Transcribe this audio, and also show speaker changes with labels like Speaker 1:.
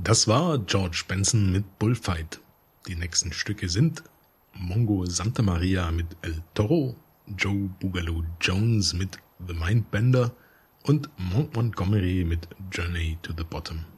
Speaker 1: Das war George Benson mit Bullfight. Die nächsten Stücke sind Mongo Santa Maria mit El Toro, Joe Boogaloo Jones mit The Mindbender und Monk Montgomery mit Journey to the Bottom.